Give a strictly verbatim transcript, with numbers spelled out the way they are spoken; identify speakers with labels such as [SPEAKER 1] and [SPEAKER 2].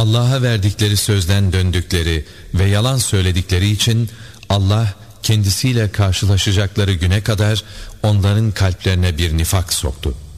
[SPEAKER 1] Allah'a verdikleri sözden döndükleri ve yalan söyledikleri için Allah kendisiyle karşılaşacakları güne kadar onların kalplerine bir nifak soktu.